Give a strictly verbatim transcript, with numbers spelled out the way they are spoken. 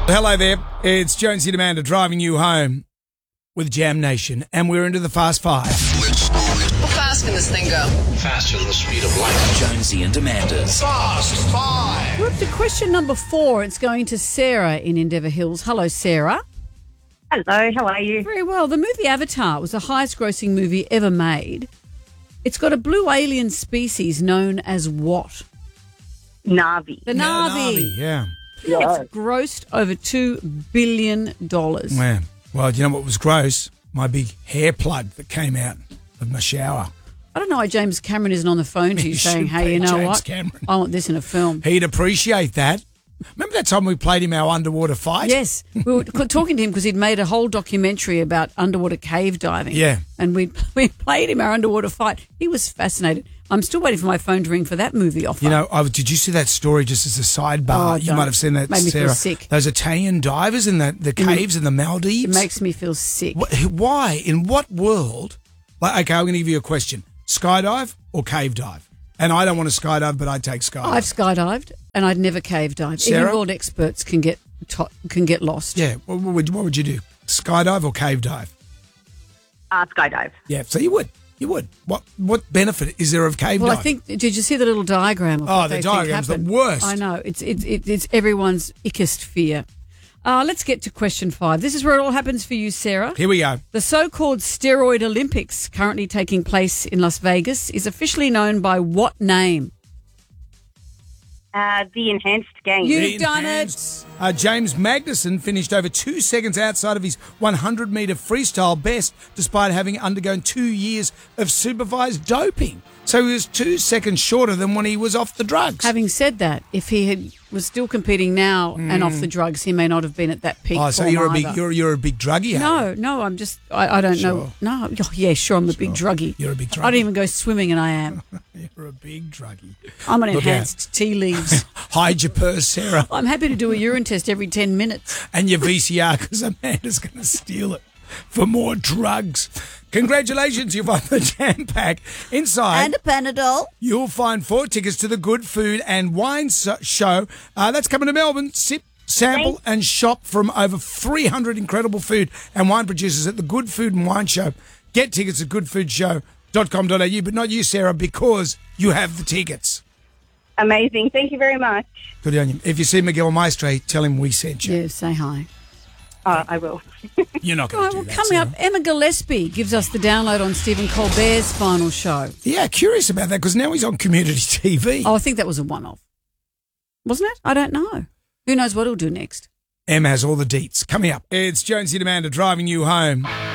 Hello there, it's Jonesy and Amanda driving you home with Jam Nation, and we're into the Fast Five. How fast can this thing go? Faster than the speed of light. Jonesy and Amanda's Fast Five. We're up to question number four. It's going to Sarah in Endeavour Hills. Hello, Sarah. Hello, how are you? Very well. The movie Avatar was the highest grossing movie ever made. It's got a blue alien species known as what? Navi. The Na'vi. Yeah. It's grossed over two billion dollars. Man. Well, do you know what was gross? My big hair plug that came out of my shower. I don't know why James Cameron isn't on the phone to you He saying, should hey, be, you know James what? Cameron. I want this in a film. He'd appreciate that. Remember that time we played him our underwater fight? Yes. We were talking to him because he'd made a whole documentary about underwater cave diving. Yeah. And we we played him our underwater fight. He was fascinated. I'm still waiting for my phone to ring for that movie offer. You know, I, did you see that story just as a sidebar? Oh, you don't. might have seen that, Made me feel Sarah. sick. Those Italian divers in the, the caves in the Maldives. It makes me feel sick. Wh- Why? In what world? Like, okay, I'm going to give you a question. Skydive or cave dive? And I don't want to skydive, but I'd take skydive. I've skydived and I'd never cave dive. Sarah? Even world experts can get to- can get lost. Yeah. What, what, would, what would you do? Skydive or cave dive? Uh, skydive. Yeah, so you would. You would. What What benefit is there of cave Well, diving? I think, did you see the little diagram of Oh, what the they think diagram's the happened? worst. I know. It's, it's, it's, it's everyone's ickest fear. Uh, let's get to question five. This is where it all happens for you, Sarah. Here we go. The so-called steroid Olympics currently taking place in Las Vegas is officially known by what name? Uh, the enhanced game. You- The You've done enhanced- Uh, James Magnuson finished over two seconds outside of his one hundred metre freestyle best despite having undergone two years of supervised doping. So he was two seconds shorter than when he was off the drugs. Having said that, if he had was still competing now and off the drugs, he may not have been at that peak. oh, so form you're a big either. you're you're a big druggie. No, no, I'm just, I, I don't know. Sure. No, oh, yeah, sure, I'm a big druggie. You're a big I druggie. don't even go swimming and I am. You're a big druggie. I'm an Look out. enhanced tea leaves. Hide your purse, Sarah, I'm happy to do a urine test every ten minutes. and your V C R because Amanda's going to steal it for more drugs. Congratulations, you've won the Jam Pack. Inside, a Panadol. you'll find four tickets to the Good Food and Wine so- Show. Uh, that's coming to Melbourne. Sip, sample, and shop from over three hundred incredible food and wine producers at the Good Food and Wine Show. Get tickets at good food show dot com dot a u, but not you, Sarah, because you have the tickets. Amazing. Thank you very much. Good on you. If you see Miguel Maestre, tell him we sent you. Yeah, say hi. Uh, I will. You're not All going right, to do well, that, coming Sarah. up, Emma Gillespie gives us the download on Stephen Colbert's final show. Yeah, curious about that because now he's on community T V. Oh, I think that was a one-off. Wasn't it? I don't know. Who knows what he'll do next? Em has all the deets. Coming up, it's Jonesy and Amanda driving you home.